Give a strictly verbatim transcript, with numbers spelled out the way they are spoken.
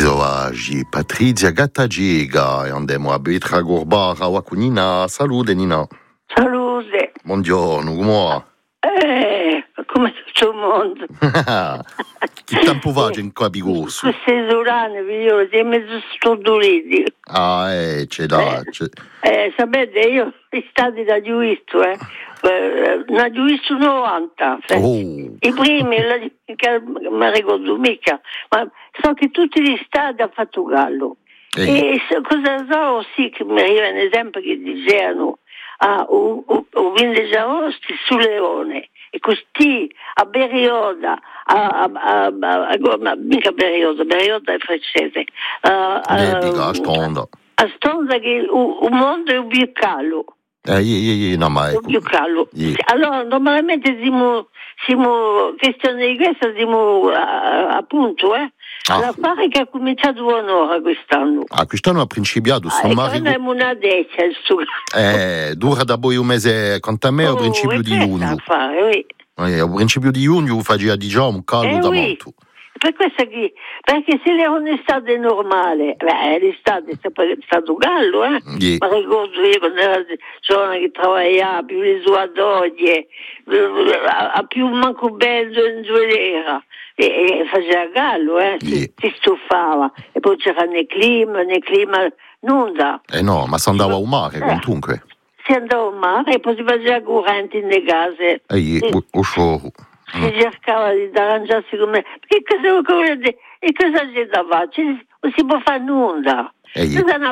oggi Patrizia Gattagiga e andiamo a Betra Gorbara a Cunina. Salute Nina. Salute. Buongiorno, come va? Eh, come tutto il mondo. Che tempo va in Capigosso? Queste solane, figlio, sei mezzo stordoliti. Ah, eh, c'è da... Eh, C'è... eh, sapete, io stati da giuisto, eh. Eh, da giuisto novanta. Oh. I primi, la, che mi ricordo mica, ma so che tutti gli stati hanno fatto gallo. Ehi. E so, cosa so, sì, che mi arriva un esempio che dicevano, ah, o, o, o quindici agosto su Leone, e così a Berioda, a, a, a, a, a mica Berioda, Berioda è francese, a, a, Dedica, a Stonda. a Stonda che il mondo è più caldo. Eh, io, io, no, ma ecco. Più caldo. Sì. Allora, normalmente siamo, siamo questione di questa, siamo a, appunto, eh. Ah. L'affare che ha cominciato buon'ora quest'anno. Ah, quest'anno ha principiato Ah, San e Mario. noi abbiamo una deccia il suo. Eh, dura da poi un mese, quanto a me, Oh, al principio e di questo giugno. affare, oui. Eh, al principio di giugno faceva già un caldo Eh, da oui. molto. Per questo che, perché se era un'estate normale, beh, l'estate è stato gallo, eh? Yeah. Ma ricordo io quando era giovane che lavorava più le sue doglie, a più manco bello in giuelera, e, e faceva gallo, eh? Si, Yeah. si stufava, e poi c'era nel clima, nel clima non da. Eh no, ma si andava a mare, Eh. comunque. Si andava al mare e poi si faceva corrente nelle case. Eh, Sì. o, o scioro. Si cercava di arrangiarsi come che cosa, come, e cosa c'è da fare? Ci- non si può fare nulla. Eh, Cosa